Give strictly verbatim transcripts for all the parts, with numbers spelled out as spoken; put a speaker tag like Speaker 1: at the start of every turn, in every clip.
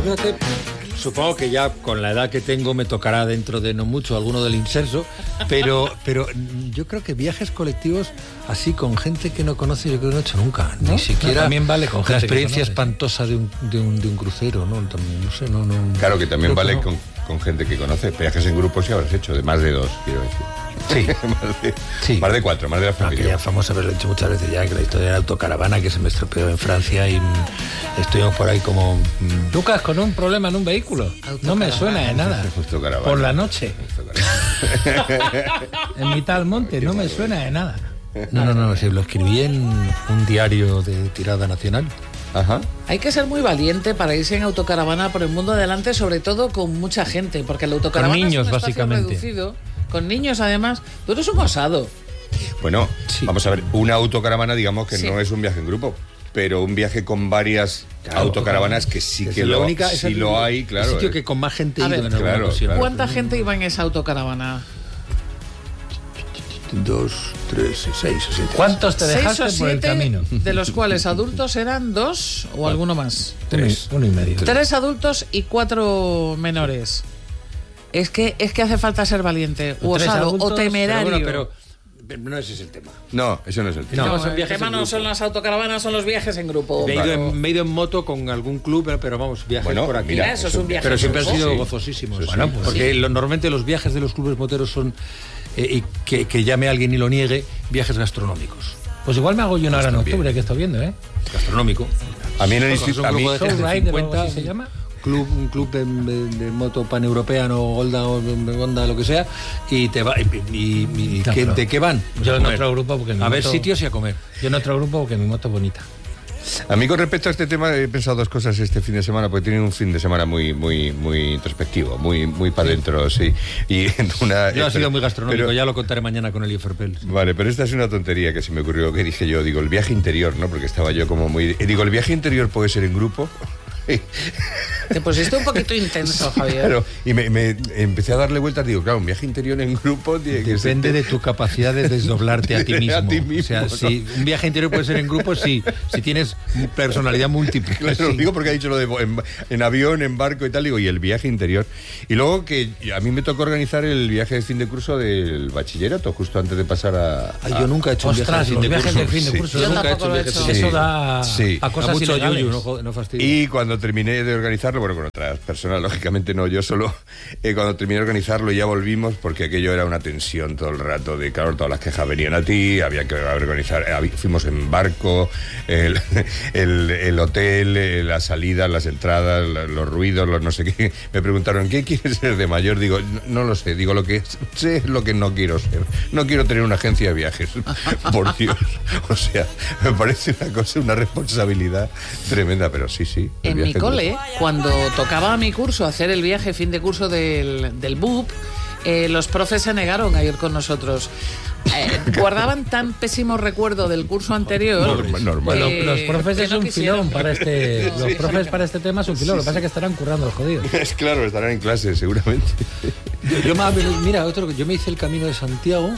Speaker 1: Fíjate, supongo que ya con la edad que tengo me tocará dentro de no mucho alguno del inserso, pero, pero yo creo que viajes colectivos así con gente que no conoce, yo creo que no he hecho nunca. ¿No? Ni siquiera
Speaker 2: no, también vale con gente
Speaker 1: la experiencia
Speaker 2: que
Speaker 1: espantosa de un, de, un, de un crucero, ¿no? También, no sé, no, no.
Speaker 3: Claro que también vale
Speaker 1: que no.
Speaker 3: con, con gente que conoce. Viajes en grupo sí habrás hecho, de más de dos, quiero decir.
Speaker 1: Sí.
Speaker 3: más, de,
Speaker 1: sí.
Speaker 3: más de cuatro, más de la familia.
Speaker 1: Aquella famosa, pero lo he dicho muchas veces ya, que la historia de la autocaravana que se me estropeó en Francia y mm, estuvimos por ahí como... Mm,
Speaker 2: Lucas, con un problema en un vehículo. No me suena de nada. Por la noche. En mitad del monte, no me suena de nada.
Speaker 1: No, no, no, sí, lo escribí en un diario de tirada nacional.
Speaker 3: Ajá.
Speaker 4: Hay que ser muy valiente para irse en autocaravana por el mundo adelante, sobre todo con mucha gente, porque la autocaravana
Speaker 1: con niños,
Speaker 4: es un espacio
Speaker 1: básicamente.
Speaker 4: reducido, con niños además. Tú eres un osado.
Speaker 3: Bueno,
Speaker 1: sí.
Speaker 3: Vamos a ver, una autocaravana digamos que
Speaker 4: sí.
Speaker 3: no es un viaje en grupo, pero un viaje con varias claro, autocaravanas que sí que,
Speaker 1: que
Speaker 3: lo,
Speaker 1: única,
Speaker 3: sí
Speaker 1: es el,
Speaker 3: lo hay, claro.
Speaker 1: El sitio
Speaker 3: eh.
Speaker 1: que con más gente
Speaker 4: a
Speaker 1: ha ido
Speaker 4: ver,
Speaker 1: en alguna
Speaker 3: claro,
Speaker 1: ocasión.
Speaker 3: claro.
Speaker 4: ¿Cuánta gente iba en esa autocaravana?
Speaker 1: Dos, tres, seis o siete.
Speaker 2: ¿Cuántos te dejaste
Speaker 4: Seis o
Speaker 2: por el
Speaker 4: siete,
Speaker 2: camino?
Speaker 4: de los cuales adultos eran dos o alguno más.
Speaker 2: Tres. Uno y medio.
Speaker 4: Tres. Tres adultos y cuatro menores. Es que es que hace falta ser valiente, o
Speaker 2: Tres
Speaker 4: osado,
Speaker 2: adultos,
Speaker 4: o temerario.
Speaker 1: Pero, bueno, pero, pero no ese es el tema.
Speaker 3: No, eso no es el tema.
Speaker 4: No,
Speaker 1: No, son
Speaker 4: el
Speaker 1: viajes
Speaker 4: tema
Speaker 1: en
Speaker 4: no
Speaker 1: grupo.
Speaker 4: son las autocaravanas, son los viajes en grupo.
Speaker 1: Me he, ido
Speaker 4: Claro.
Speaker 1: en, me he ido en moto con algún club, pero, pero vamos, viajes
Speaker 3: Bueno,
Speaker 1: por aquí.
Speaker 3: mira,
Speaker 4: Eso es un viaje
Speaker 1: Pero
Speaker 4: en
Speaker 1: siempre han
Speaker 4: grupo.
Speaker 1: sido
Speaker 3: Sí.
Speaker 1: gozosísimos.
Speaker 3: Eso sí.
Speaker 1: Bueno, pues porque
Speaker 4: Sí.
Speaker 1: lo, normalmente los viajes de los clubes moteros son, eh, y que, que llame a alguien y lo niegue, viajes gastronómicos.
Speaker 2: Pues igual me hago yo una hora en
Speaker 3: También.
Speaker 2: octubre, que estoy viendo, ¿eh?
Speaker 1: Gastronómico.
Speaker 3: A mí en el
Speaker 1: Porque
Speaker 3: instituto,
Speaker 1: es un
Speaker 3: a mí,
Speaker 1: grupo de gente de
Speaker 2: Showrider o algo
Speaker 1: cincuenta,
Speaker 2: así se llama.
Speaker 1: club, un club de, de, de moto paneuropeano, Golda o Honda, lo que sea, y te va y, y, y
Speaker 2: No,
Speaker 1: ¿qué-
Speaker 2: pero
Speaker 1: ¿de qué van? Pues
Speaker 2: yo
Speaker 1: a
Speaker 2: en
Speaker 1: comer.
Speaker 2: otro grupo porque mi
Speaker 1: a ver
Speaker 2: moto-
Speaker 1: sitios y a comer.
Speaker 2: Yo en otro grupo porque mi moto es bonita.
Speaker 3: a mí con respecto a este tema he pensado dos cosas este fin de semana, porque tiene un fin de semana muy muy muy introspectivo, muy muy para adentro, sí. Y una,
Speaker 1: Yo ha
Speaker 3: eh,
Speaker 1: sido
Speaker 3: pero-
Speaker 1: muy gastronómico,
Speaker 3: pero-
Speaker 1: ya lo contaré mañana con el Iferpel.
Speaker 3: Vale, pero esta es una tontería que se me ocurrió, que dije yo, digo, el viaje interior, ¿no? Porque estaba yo como muy... y digo, ¿el viaje interior puede ser en grupo?
Speaker 4: Te pusiste un poquito intenso, Javier.
Speaker 3: Claro, y me, me empecé a darle vueltas, digo, claro, un viaje interior en grupo tiene que ser...
Speaker 1: Depende de tu capacidad de desdoblarte a ti mismo.
Speaker 3: A ti mismo,
Speaker 1: O sea,
Speaker 3: ¿no?
Speaker 1: si un viaje interior puede ser en grupo, sí. Si tienes personalidad múltiple.
Speaker 3: Claro,
Speaker 1: sí.
Speaker 3: digo porque ha dicho lo de en, en avión, en barco y tal, digo, y el viaje interior. Y luego que a mí me tocó organizar el viaje de fin de curso del bachillerato, justo antes de pasar a...
Speaker 1: Ay, yo nunca he hecho un viaje
Speaker 2: Ostras,
Speaker 1: de fin
Speaker 2: los
Speaker 1: de
Speaker 2: viajes
Speaker 1: curso.
Speaker 2: de fin de
Speaker 3: Sí.
Speaker 2: curso.
Speaker 4: Yo
Speaker 1: Yo nunca he
Speaker 4: tampoco
Speaker 1: hecho
Speaker 4: lo he
Speaker 1: viajes
Speaker 4: hecho.
Speaker 1: de
Speaker 2: Eso
Speaker 3: Sí.
Speaker 2: da
Speaker 3: Sí.
Speaker 2: a
Speaker 1: A
Speaker 2: cosas
Speaker 1: mucho
Speaker 2: ilegales.
Speaker 1: yuyu, no, jo- no fastidio.
Speaker 3: Y cuando terminé de organizarlo, bueno, con otras personas, lógicamente no, yo solo, eh, cuando terminé de organizarlo ya volvimos, porque aquello era una tensión todo el rato, de claro, todas las quejas venían a ti, había que organizar, eh, habí- fuimos en barco, el, el, el hotel, eh, las salidas, las entradas, la- los ruidos, los no sé qué. Me preguntaron, ¿qué quieres ser de mayor? Digo, no, no lo sé, digo, lo que sé es lo que no quiero ser. No quiero tener una agencia de viajes, por Dios. O sea, me parece una cosa, una responsabilidad tremenda, pero sí, sí. el
Speaker 4: En mi
Speaker 3: viaje en
Speaker 4: cole,
Speaker 3: grupo.
Speaker 4: cuando tocaba a mi curso hacer el viaje fin de curso del, del B U P, eh, los profes se negaron a ir con nosotros. Eh, guardaban tan pésimo recuerdo del curso anterior.
Speaker 3: Normal, normal.
Speaker 2: Bueno,
Speaker 4: que-
Speaker 2: los profes
Speaker 4: que
Speaker 2: es
Speaker 4: no
Speaker 2: un
Speaker 4: quisieron.
Speaker 2: filón para este. Los profes para este tema es un filón. Lo que pasa es que estarán currando los jodidos.
Speaker 3: Es claro, estarán en clase, seguramente.
Speaker 1: Yo me, mira, otro, yo me hice el Camino de Santiago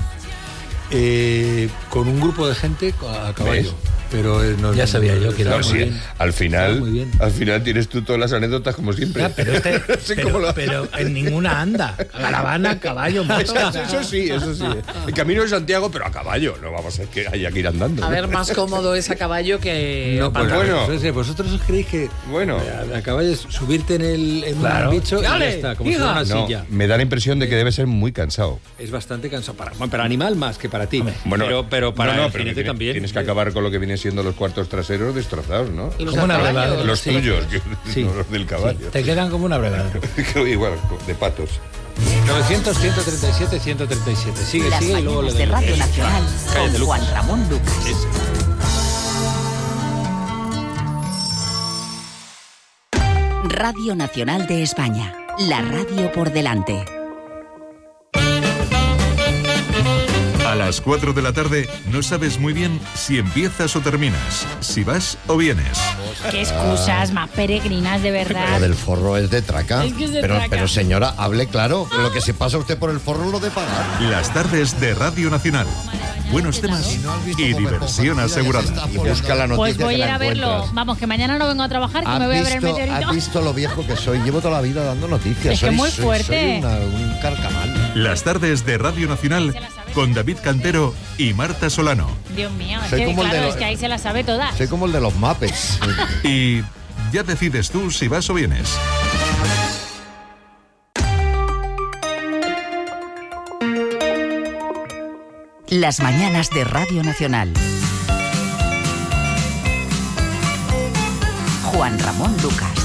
Speaker 1: eh, con un grupo de gente a caballo.
Speaker 3: ¿Ves?
Speaker 1: Pero eh, no,
Speaker 2: Ya sabía yo que era
Speaker 1: estaba
Speaker 3: No,
Speaker 1: muy
Speaker 3: sí,
Speaker 1: bien.
Speaker 3: al
Speaker 1: Estaba
Speaker 3: final,
Speaker 1: muy bien.
Speaker 3: al final tienes tú todas las anécdotas como siempre.
Speaker 2: Ya, pero, este,
Speaker 3: No sé
Speaker 2: pero,
Speaker 3: cómo lo-
Speaker 2: pero en ninguna anda. Caravana, caballo, moto.
Speaker 3: Eso, eso sí, eso sí. El camino de Santiago, pero a caballo. No vamos a que haya que ir andando.
Speaker 4: A
Speaker 3: ¿no?
Speaker 4: ver, más cómodo es a caballo que
Speaker 1: No,
Speaker 4: a
Speaker 1: pues,
Speaker 4: pata.
Speaker 3: bueno.
Speaker 1: no sé, vosotros os creéis que
Speaker 3: Bueno.
Speaker 1: a, a caballo es subirte en, el, en
Speaker 2: Claro.
Speaker 1: un bicho y ya
Speaker 2: Dale,
Speaker 1: está, como si
Speaker 2: hija.
Speaker 1: fuera una
Speaker 3: No,
Speaker 1: silla.
Speaker 3: me da la impresión de que debe ser muy cansado.
Speaker 1: Es bastante cansado para, bueno, para animal más que para ti.
Speaker 3: Bueno,
Speaker 1: pero, pero para
Speaker 3: no, no,
Speaker 1: el
Speaker 3: pero
Speaker 1: jinete
Speaker 3: tiene-
Speaker 1: también.
Speaker 3: Tienes que acabar con lo que vienen siendo los cuartos traseros destrozados, ¿no?
Speaker 4: Y los
Speaker 2: Como una
Speaker 4: caballos.
Speaker 2: brevadera.
Speaker 3: Los tuyos, que-
Speaker 1: Sí.
Speaker 3: no los del caballo.
Speaker 2: Te quedan como una brevada.
Speaker 3: Igual, de patos.
Speaker 1: novecientos, ciento treinta y siete, ciento treinta y siete. Sigue,
Speaker 5: Las
Speaker 1: sigue y luego le
Speaker 5: mañanas de
Speaker 1: doy.
Speaker 5: Radio Nacional
Speaker 1: Cállate,
Speaker 5: con
Speaker 1: Lucas.
Speaker 5: Juan Ramón Lucas. Radio Nacional de España. La radio por delante.
Speaker 6: A las cuatro de la tarde no sabes muy bien si empiezas o terminas, si vas o vienes.
Speaker 7: Qué excusas más peregrinas, de verdad.
Speaker 8: Lo del forro es de traca.
Speaker 7: Es que es de
Speaker 8: pero,
Speaker 7: traca.
Speaker 8: pero señora, hable claro. Lo que se pasa usted por el forro lo de pagar.
Speaker 6: Las tardes de Radio Nacional. buenos temas y diversión asegurada.
Speaker 8: Y busca la noticia.
Speaker 7: Pues voy
Speaker 8: que
Speaker 7: a ir
Speaker 8: la
Speaker 7: a verlo.
Speaker 8: encuentras.
Speaker 7: Vamos, que mañana no vengo a trabajar, que me voy a ver el
Speaker 8: visto,
Speaker 7: meteorito.
Speaker 8: ¿Has visto lo viejo que soy? Llevo toda la vida dando noticias.
Speaker 7: Es que
Speaker 8: soy,
Speaker 7: muy
Speaker 8: soy-
Speaker 7: fuerte.
Speaker 8: Soy una- un carcamal.
Speaker 6: Las tardes de Radio Nacional con David Cantero y Marta Solano.
Speaker 7: Dios mío, es
Speaker 8: Soy
Speaker 7: que,
Speaker 8: como el de
Speaker 7: claro,
Speaker 8: los-
Speaker 7: es que ahí se las sabe todas.
Speaker 8: Soy como el de los Muppets.
Speaker 6: Y ya decides tú si vas o vienes.
Speaker 5: Las mañanas de Radio Nacional. Juan Ramón Lucas.